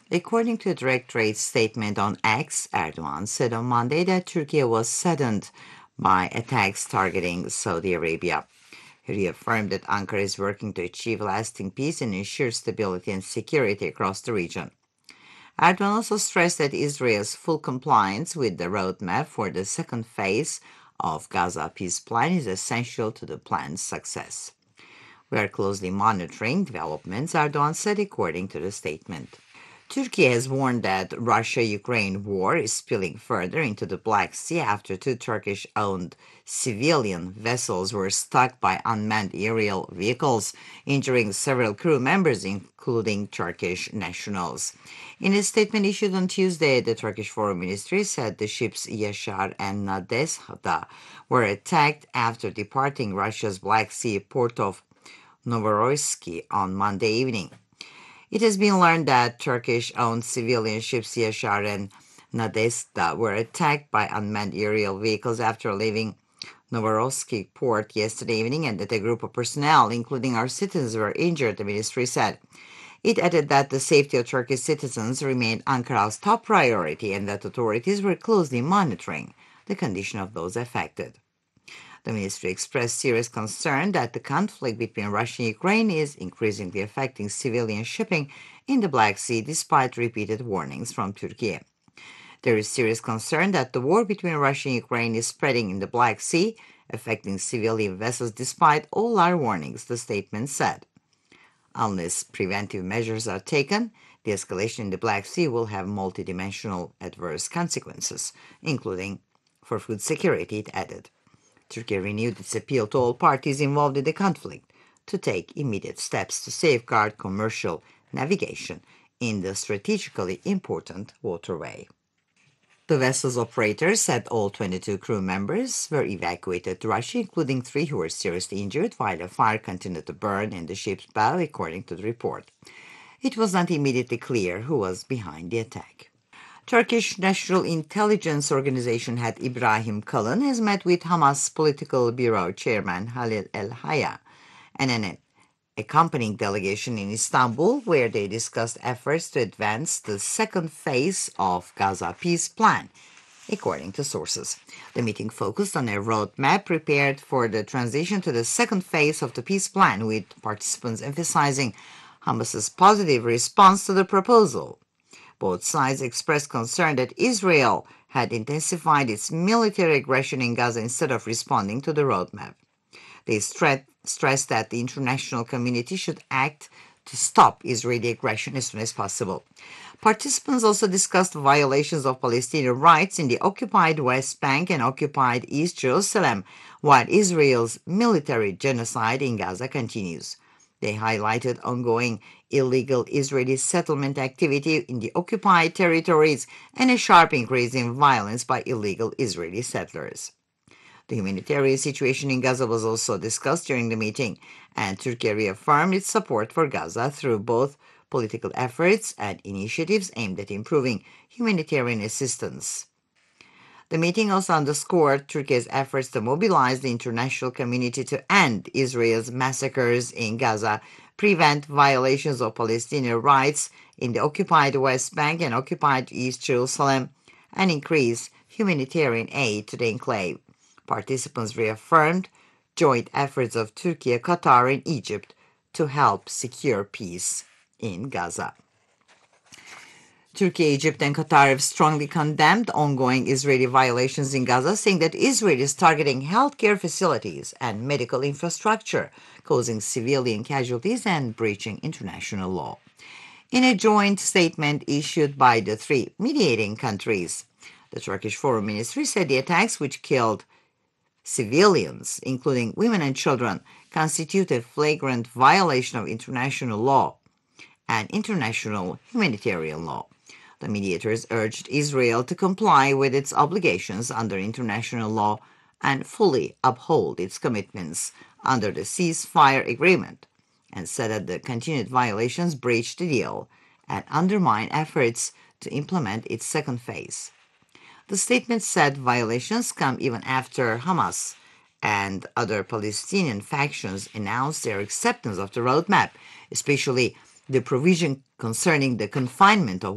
According to a Directorate statement on X, Erdogan said on Monday that Turkey was saddened by attacks targeting Saudi Arabia. He reaffirmed that Ankara is working to achieve lasting peace and ensure stability and security across the region. Erdogan also stressed that Israel's full compliance with the roadmap for the second phase of Gaza peace plan is essential to the plan's success. We are closely monitoring developments, Erdogan said, according to the statement. Turkey has warned that Russia-Ukraine war is spilling further into the Black Sea after two Turkish-owned civilian vessels were struck by unmanned aerial vehicles, injuring several crew members, including Turkish nationals. In a statement issued on Tuesday, the Turkish Foreign Ministry said the ships Yashar and Nadezhda were attacked after departing Russia's Black Sea port of Novorossiysk on Monday evening. It has been learned that Turkish-owned civilian ships Yashar and Nadezhda were attacked by unmanned aerial vehicles after leaving Novorossiysk port yesterday evening, and that a group of personnel, including our citizens, were injured, the ministry said. It added that the safety of Turkish citizens remained Ankara's top priority and that authorities were closely monitoring the condition of those affected. The ministry expressed serious concern that the conflict between Russia and Ukraine is increasingly affecting civilian shipping in the Black Sea despite repeated warnings from Turkey. There is serious concern that the war between Russia and Ukraine is spreading in the Black Sea, affecting civilian vessels despite all our warnings, the statement said. Unless preventive measures are taken, the escalation in the Black Sea will have multidimensional adverse consequences, including for food security, it added. Turkey renewed its appeal to all parties involved in the conflict to take immediate steps to safeguard commercial navigation in the strategically important waterway. The vessel's operators said all 22 crew members were evacuated to Russia, including 3 who were seriously injured, while a fire continued to burn in the ship's bow, according to the report. It was not immediately clear who was behind the attack. Turkish National Intelligence Organization head Ibrahim Kalın has met with Hamas Political Bureau Chairman Halil El-Hayya and an accompanying delegation in Istanbul, where they discussed efforts to advance the second phase of Gaza peace plan, according to sources. The meeting focused on a roadmap prepared for the transition to the second phase of the peace plan, with participants emphasizing Hamas's positive response to the proposal. Both sides expressed concern that Israel had intensified its military aggression in Gaza instead of responding to the roadmap. They stressed that the international community should act to stop Israeli aggression as soon as possible. Participants also discussed violations of Palestinian rights in the occupied West Bank and occupied East Jerusalem, while Israel's military genocide in Gaza continues. They highlighted ongoing illegal Israeli settlement activity in the occupied territories and a sharp increase in violence by illegal Israeli settlers. The humanitarian situation in Gaza was also discussed during the meeting, and Turkey reaffirmed its support for Gaza through both political efforts and initiatives aimed at improving humanitarian assistance. The meeting also underscored Turkey's efforts to mobilize the international community to end Israel's massacres in Gaza, prevent violations of Palestinian rights in the occupied West Bank and occupied East Jerusalem, and increase humanitarian aid to the enclave. Participants reaffirmed joint efforts of Turkey, Qatar, and Egypt to help secure peace in Gaza. Turkey, Egypt, and Qatar have strongly condemned ongoing Israeli violations in Gaza, saying that Israel is targeting healthcare facilities and medical infrastructure, causing civilian casualties and breaching international law. In a joint statement issued by the 3 mediating countries, the Turkish Foreign Ministry said the attacks, which killed civilians, including women and children, constitute a flagrant violation of international law and international humanitarian law. The mediators urged Israel to comply with its obligations under international law and fully uphold its commitments under the ceasefire agreement, and said that the continued violations breach the deal and undermine efforts to implement its second phase. The statement said violations come even after Hamas and other Palestinian factions announced their acceptance of the roadmap, especially the provision concerning the confinement of